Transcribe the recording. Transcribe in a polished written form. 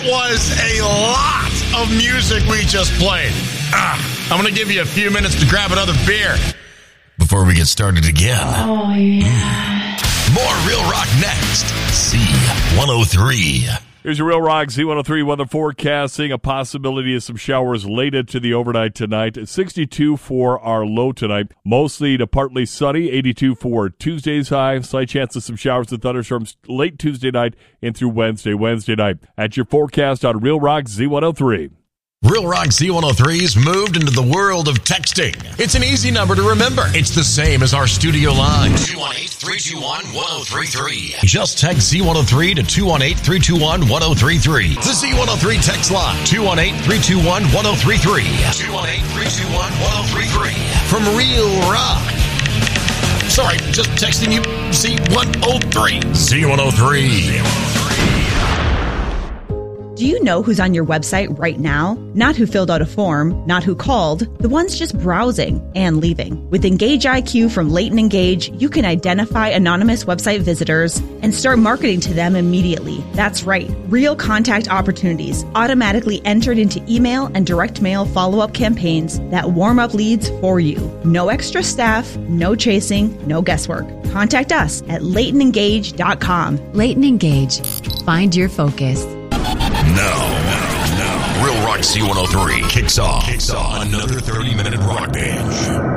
was a lot of music we just played. I'm going to give you a few minutes to grab another beer before we get started again. Oh, yeah. More Real Rock next. C103. Here's your Real Rock Z103 weather forecasting. A possibility of some showers late into the overnight tonight. 62 for our low tonight. Mostly to partly sunny. 82 for Tuesday's high. Slight chance of some showers and thunderstorms late Tuesday night and through Wednesday night. At your forecast on Real Rock Z103. Real Rock Z103's moved into the world of texting. It's an easy number to remember. It's the same as our studio line. 218-321-1033. Just text Z103 to 218-321-1033. The Z103 text line. 218-321-1033. 218-321-1033. From Real Rock. Sorry, just texting you Z103. Z103. Do you know who's on your website right now? Not who filled out a form, not who called, the ones just browsing and leaving. With Engage IQ from Leighton Engage, you can identify anonymous website visitors and start marketing to them immediately. That's right, real contact opportunities automatically entered into email and direct mail follow-up campaigns that warm up leads for you. No extra staff, no chasing, no guesswork. Contact us at LeightonEngage.com. Leighton Engage. Find your focus. No. Real Rock C103 kicks off another 30-minute rock binge.